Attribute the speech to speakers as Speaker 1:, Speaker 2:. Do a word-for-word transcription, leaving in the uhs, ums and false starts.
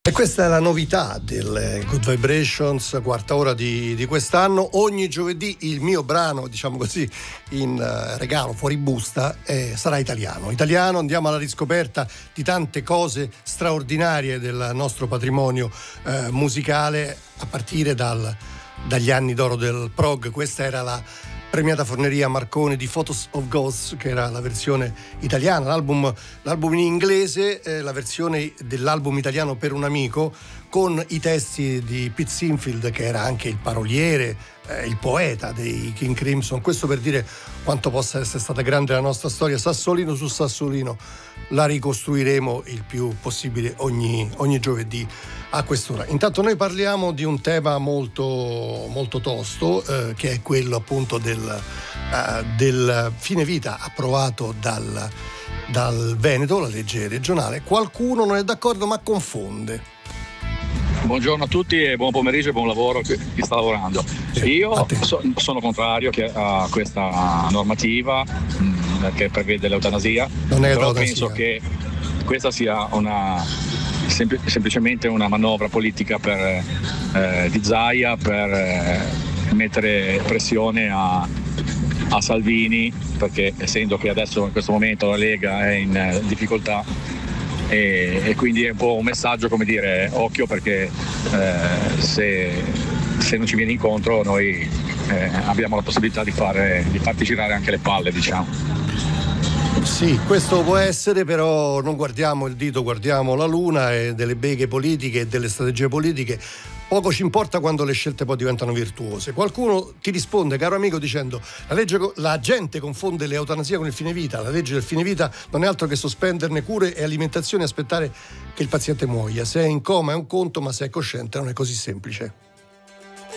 Speaker 1: E questa è la novità del Good Vibrations, quarta ora di, di quest'anno. Ogni giovedì il mio brano, diciamo così, in uh, regalo fuori busta eh, sarà italiano. Italiano, andiamo alla riscoperta di tante cose straordinarie del nostro patrimonio eh, musicale, a partire dal, dagli anni d'oro del prog. Questa era la premiata Forneria Marconi di Photos of Ghosts, che era la versione italiana, l'album, l'album in inglese, eh, la versione dell'album italiano Per un amico, con i testi di Pete Sinfield, che era anche il paroliere, eh, il poeta dei King Crimson. Questo per dire quanto possa essere stata grande la nostra storia, Sassolino su Sassolino. La ricostruiremo il più possibile ogni, ogni giovedì a quest'ora. Intanto noi parliamo di un tema molto, molto tosto, eh, che è quello appunto del, uh, del fine vita approvato dal, dal Veneto, la legge regionale. Qualcuno non è d'accordo ma confonde.
Speaker 2: Buongiorno a tutti e buon pomeriggio e buon lavoro chi sta lavorando. Io so, sono contrario a questa normativa mh, che prevede l'eutanasia,
Speaker 1: non è
Speaker 2: però
Speaker 1: eutanasia.
Speaker 2: Penso che questa sia una sempl- semplicemente una manovra politica per, eh, di Zaia per eh, mettere pressione a, a Salvini, perché essendo che adesso in questo momento la Lega è in eh, difficoltà, E, e quindi è un po' un messaggio, come dire, occhio, perché eh, se, se non ci viene incontro noi eh, abbiamo la possibilità di, fare, di farti girare anche le palle, diciamo.
Speaker 1: Sì, questo può essere, però non guardiamo il dito, guardiamo la luna, e delle beghe politiche e delle strategie politiche poco ci importa quando le scelte poi diventano virtuose. Qualcuno ti risponde, caro amico, dicendo la, legge, la gente confonde l'eutanasia con il fine vita. La legge del fine vita non è altro che sospenderne cure e alimentazione e aspettare che il paziente muoia. Se è in coma è un conto, ma se è cosciente non è così semplice.